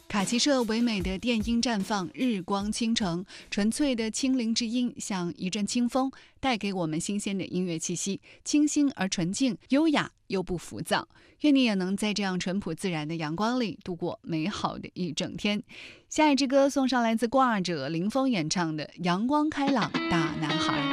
卡其社唯美的电音绽放，日光倾城，纯粹的清灵之音像一阵清风，带给我们新鲜的音乐气息，清新而纯净，优雅又不浮躁。愿你也能在这样淳朴自然的阳光里度过美好的一整天。下一支歌送上来自挂者林峰演唱的《阳光开朗大男孩》。